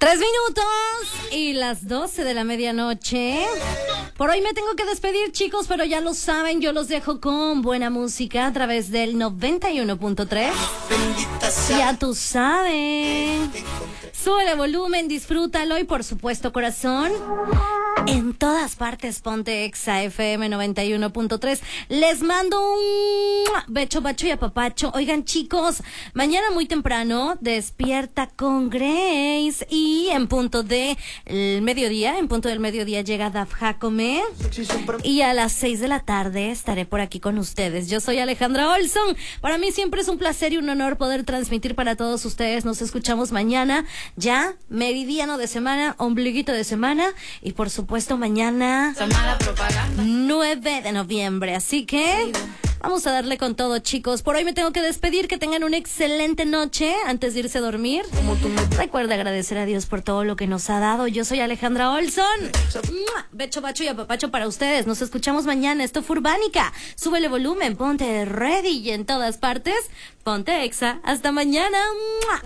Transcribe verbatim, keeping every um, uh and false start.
Tres minutos y las doce de la medianoche. Por hoy me tengo que despedir, chicos, pero ya lo saben, yo los dejo con buena música a través del noventa y uno punto tres. Ya tú sabes. Sube el volumen, disfrútalo y por supuesto, corazón, en todas partes ponte Exa F M noventa y uno punto tres. Les mando un becho, bacho y apapacho. Oigan, chicos, mañana muy temprano despierta con Grace y en punto de el mediodía, en punto del mediodía llega Daf Jacome y a las seis de la tarde estaré por aquí con ustedes. Yo soy Alejandra Olson. Para mí siempre es un placer y un honor poder transmitir para todos ustedes. Nos escuchamos mañana, ya meridiano de semana, ombliguito de semana y por supuesto mañana nueve de noviembre. Así que vamos a darle con todo, chicos. Por hoy me tengo que despedir. Que tengan una excelente noche antes de irse a dormir. Recuerda agradecer a Dios por todo lo que nos ha dado. Yo soy Alejandra Olson. Becho, bacho y apapacho para ustedes. Nos escuchamos mañana. Esto fue Urbánica. Súbele volumen, ponte ready y en todas partes ponte Exa. Hasta mañana.